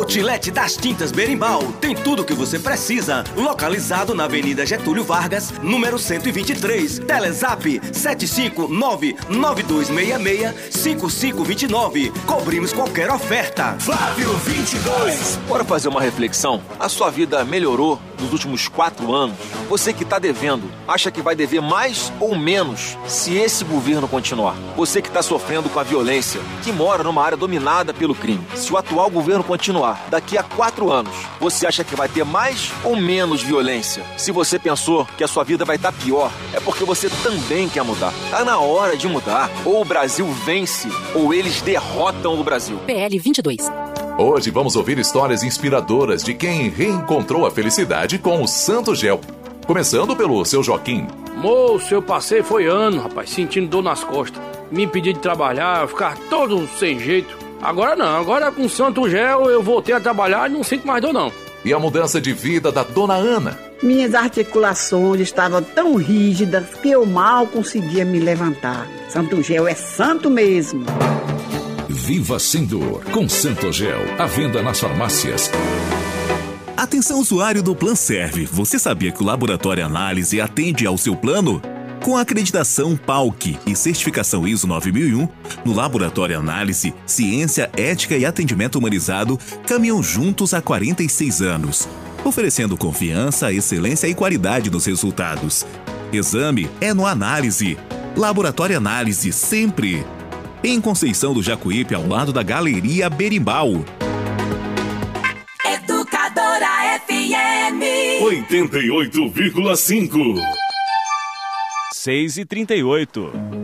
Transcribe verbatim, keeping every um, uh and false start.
Outlet das Tintas Berimbau tem tudo o que você precisa. Localizado na Avenida Getúlio Vargas, número cento e vinte e três. Telezap sete cinco nove nove dois seis seis cinco cinco dois nove. Cobrimos qualquer oferta. Flávio vinte e dois. Bora fazer uma reflexão? A sua vida melhorou nos últimos quatro anos? Você que está devendo, acha que vai dever mais ou menos se esse governo continuar? Você que está sofrendo com a violência, que mora numa área dominada pelo crime, se o atual governo continuar, daqui a quatro anos, você acha que vai ter mais ou menos violência? Se você pensou que a sua vida vai estar pior, é porque você também quer mudar. Tá na hora de mudar. Ou o Brasil vence, ou eles derrotam o Brasil. P L vinte e dois. Hoje vamos ouvir histórias inspiradoras de quem reencontrou a felicidade com o Santo Gel. Começando pelo seu Joaquim. Moço, eu passei foi ano, rapaz, sentindo dor nas costas. Me impedi de trabalhar, ficar todo sem jeito. Agora não, agora com Santo Gel eu voltei a trabalhar e não sinto mais dor não. E a mudança de vida da dona Ana. Minhas articulações estavam tão rígidas que eu mal conseguia me levantar. Santo Gel é santo mesmo. Viva sem dor com Santo Gel. À venda nas farmácias. Atenção, usuário do Planserve. Você sabia que o Laboratório Análise atende ao seu plano? Com a acreditação P A U C e certificação I S O nove mil e um, no Laboratório Análise, ciência, ética e atendimento humanizado caminham juntos há quarenta e seis anos, oferecendo confiança, excelência e qualidade nos resultados. Exame é no Análise. Laboratório Análise, sempre. Em Conceição do Jacuípe, ao lado da Galeria Berimbau. Educadora F M oitenta e oito vírgula cinco. seis e trinta e oito.